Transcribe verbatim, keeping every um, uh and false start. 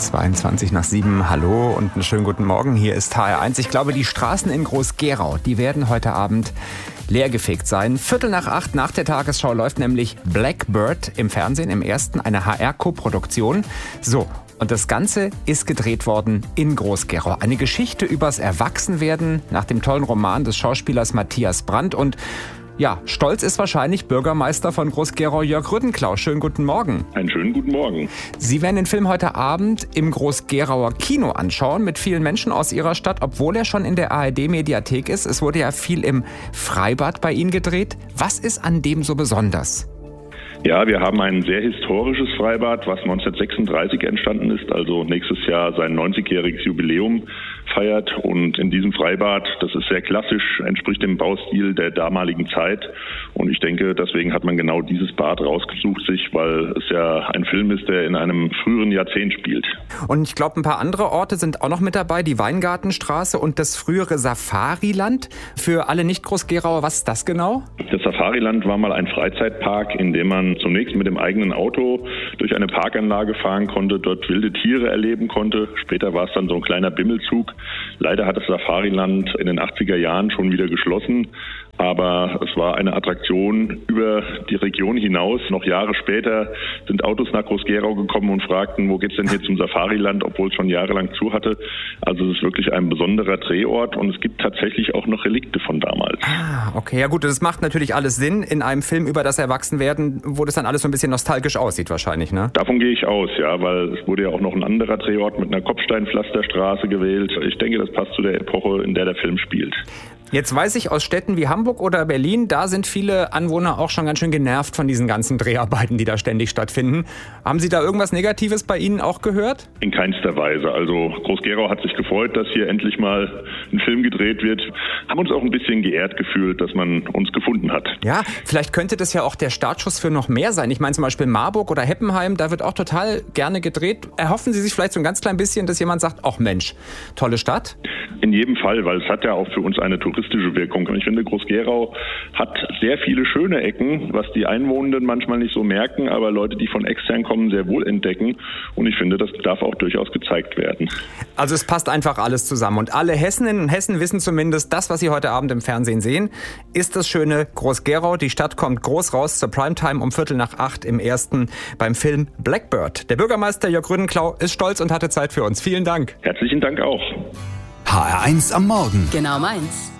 zweiundzwanzig nach sieben, hallo und einen schönen guten Morgen. Hier ist H R eins. Ich glaube, die Straßen in Groß-Gerau, die werden heute Abend leergefegt sein. Viertel nach acht nach der Tagesschau läuft nämlich Blackbird im Fernsehen, im ersten, eine H R-Koproduktion. So, und das Ganze ist gedreht worden in Groß-Gerau. Eine Geschichte übers Erwachsenwerden nach dem tollen Roman des Schauspielers Matthias Brandt. Und ja, stolz ist wahrscheinlich Bürgermeister von Groß-Gerau Jörg Rüttenklau. Schönen guten Morgen. Einen schönen guten Morgen. Sie werden den Film heute Abend im Groß-Gerauer Kino anschauen mit vielen Menschen aus Ihrer Stadt, obwohl er schon in der A R D-Mediathek ist. Es wurde ja viel im Freibad bei Ihnen gedreht. Was ist an dem so besonders? Ja, wir haben ein sehr historisches Freibad, was neunzehnhundertsechsunddreißig entstanden ist, also nächstes Jahr sein neunzigjähriges Jubiläum feiert. Und in diesem Freibad, das ist sehr klassisch, entspricht dem Baustil der damaligen Zeit. Und ich denke, deswegen hat man genau dieses Bad rausgesucht sich, weil es ja ein Film ist, der in einem früheren Jahrzehnt spielt. Und ich glaube, ein paar andere Orte sind auch noch mit dabei, die Weingartenstraße und das frühere Safariland. Für alle Nicht-Groß-Gerauer, was ist das genau? Das Safariland war mal ein Freizeitpark, in dem man zunächst mit dem eigenen Auto durch eine Parkanlage fahren konnte, dort wilde Tiere erleben konnte. Später war es dann so ein kleiner Bimmelzug. Leider hat das Safariland in den achtziger Jahren schon wieder geschlossen. Aber es war eine Attraktion über die Region hinaus. Noch Jahre später sind Autos nach Groß-Gerau gekommen und fragten, wo geht's denn hier zum Safariland, obwohl es schon jahrelang zu hatte. Also es ist wirklich ein besonderer Drehort und es gibt tatsächlich auch noch Relikte von damals. Ah, okay. Ja gut, das macht natürlich alles Sinn in einem Film über das Erwachsenwerden, wo das dann alles so ein bisschen nostalgisch aussieht wahrscheinlich, ne? Davon gehe ich aus, ja, weil es wurde ja auch noch ein anderer Drehort mit einer Kopfsteinpflasterstraße gewählt. Ich denke, das passt zu der Epoche, in der der Film spielt. Jetzt weiß ich aus Städten wie Hamburg oder Berlin, da sind viele Anwohner auch schon ganz schön genervt von diesen ganzen Dreharbeiten, die da ständig stattfinden. Haben Sie da irgendwas Negatives bei Ihnen auch gehört? In keinster Weise. Also Groß-Gerau hat sich gefreut, dass hier endlich mal ein Film gedreht wird. Haben uns auch ein bisschen geehrt gefühlt, dass man uns gefunden hat. Ja, vielleicht könnte das ja auch der Startschuss für noch mehr sein. Ich meine zum Beispiel Marburg oder Heppenheim, da wird auch total gerne gedreht. Erhoffen Sie sich vielleicht so ein ganz klein bisschen, dass jemand sagt, ach Mensch, tolle Stadt? In jedem Fall, weil es hat ja auch für uns eine touristische Wirkung. Ich finde, Groß-Gerau hat sehr viele schöne Ecken, was die Einwohnenden manchmal nicht so merken, aber Leute, die von extern kommen, sehr wohl entdecken. Und ich finde, das darf auch durchaus gezeigt werden. Also es passt einfach alles zusammen. Und alle Hessinnen und Hessen wissen zumindest, das, was sie heute Abend im Fernsehen sehen, ist das schöne Groß-Gerau. Die Stadt kommt groß raus zur Primetime um Viertel nach acht im ersten beim Film Blackbird. Der Bürgermeister Jörg Rüttenklau ist stolz und hatte Zeit für uns. Vielen Dank. Herzlichen Dank auch. H R eins am Morgen. Genau meins.